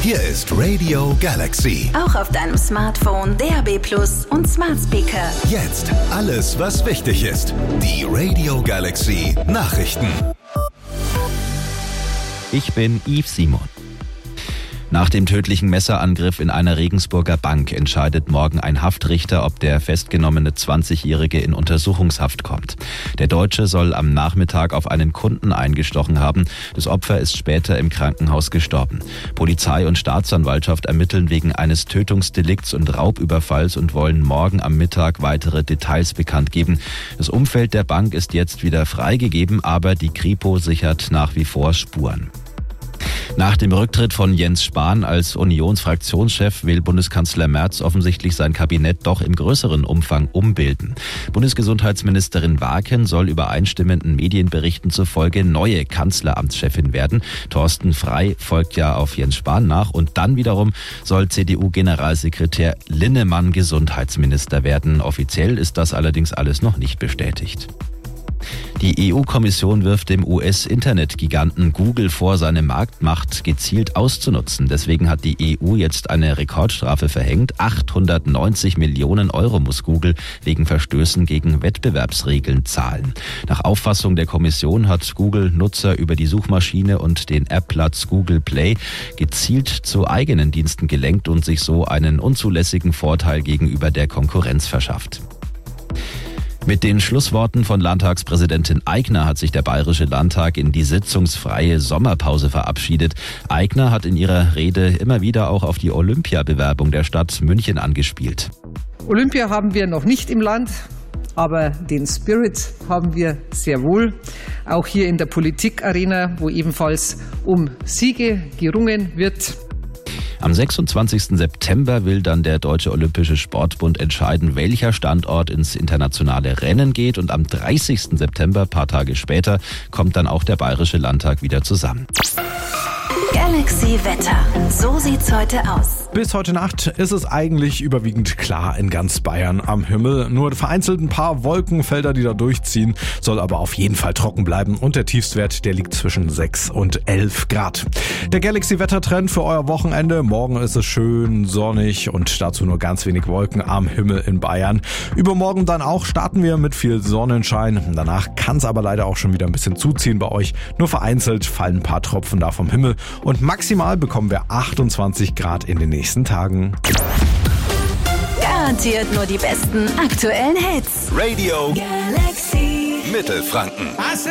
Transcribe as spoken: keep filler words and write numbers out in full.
Hier ist Radio Galaxy. Auch auf deinem Smartphone, D A B Plus und Smart Speaker. Jetzt alles, was wichtig ist. Die Radio Galaxy Nachrichten. Ich bin Yves Simon. Nach dem tödlichen Messerangriff in einer Regensburger Bank entscheidet morgen ein Haftrichter, ob der festgenommene zwanzigjährige in Untersuchungshaft kommt. Der Deutsche soll am Nachmittag auf einen Kunden eingestochen haben. Das Opfer ist später im Krankenhaus gestorben. Polizei und Staatsanwaltschaft ermitteln wegen eines Tötungsdelikts und Raubüberfalls und wollen morgen am Mittag weitere Details bekannt geben. Das Umfeld der Bank ist jetzt wieder freigegeben, aber die Kripo sichert nach wie vor Spuren. Nach dem Rücktritt von Jens Spahn als Unionsfraktionschef will Bundeskanzler Merz offensichtlich sein Kabinett doch im größeren Umfang umbilden. Bundesgesundheitsministerin Waken soll übereinstimmenden Medienberichten zufolge neue Kanzleramtschefin werden. Thorsten Frey folgt ja auf Jens Spahn nach und dann wiederum soll C D U-Generalsekretär Linnemann Gesundheitsminister werden. Offiziell ist das allerdings alles noch nicht bestätigt. Die E U-Kommission wirft dem U S-Internetgiganten Google vor, seine Marktmacht gezielt auszunutzen. Deswegen hat die E U jetzt eine Rekordstrafe verhängt. achthundertneunzig Millionen Euro muss Google wegen Verstößen gegen Wettbewerbsregeln zahlen. Nach Auffassung der Kommission hat Google Nutzer über die Suchmaschine und den App-Platz Google Play gezielt zu eigenen Diensten gelenkt und sich so einen unzulässigen Vorteil gegenüber der Konkurrenz verschafft. Mit den Schlussworten von Landtagspräsidentin Aigner hat sich der Bayerische Landtag in die sitzungsfreie Sommerpause verabschiedet. Aigner hat in ihrer Rede immer wieder auch auf die Olympiabewerbung der Stadt München angespielt. Olympia haben wir noch nicht im Land, aber den Spirit haben wir sehr wohl. Auch hier in der Politikarena, wo ebenfalls um Siege gerungen wird. Am sechsundzwanzigsten September will dann der Deutsche Olympische Sportbund entscheiden, welcher Standort ins internationale Rennen geht. Und am dreißigsten September, ein paar Tage später, kommt dann auch der Bayerische Landtag wieder zusammen. Galaxy Wetter. So sieht's heute aus. Bis heute Nacht ist es eigentlich überwiegend klar in ganz Bayern am Himmel. Nur vereinzelt ein paar Wolkenfelder, die da durchziehen, soll aber auf jeden Fall trocken bleiben. Und der Tiefstwert, der liegt zwischen sechs und elf Grad. Der Galaxy-Wettertrend für euer Wochenende. Morgen ist es schön sonnig und dazu nur ganz wenig Wolken am Himmel in Bayern. Übermorgen dann auch starten wir mit viel Sonnenschein. Danach kann es aber leider auch schon wieder ein bisschen zuziehen bei euch. Nur vereinzelt fallen ein paar Tropfen da vom Himmel. Und maximal bekommen wir achtundzwanzig Grad in den nächsten Tagen. Garantiert nur die besten aktuellen Hits. Radio Galaxy Mittelfranken.